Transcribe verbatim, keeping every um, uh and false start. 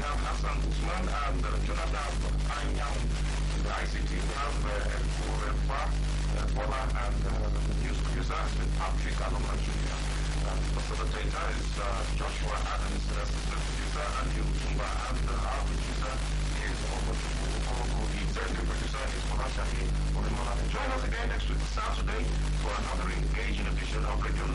have Hassan Usman and uh, Jonathan Anyang. The I C T, we have uh, Elfur uh, Bola, and uh, the news producer has been Patrick Aloma Junior Uh, the facilitator is uh, Joshua Adams, the assistant producer, and Hugh Tumba, and uh, our producer is Ogochukwu Okorogo. The executive producer is Molashahi Olimola. Join us again next week, Saturday, for another engaging edition of Radio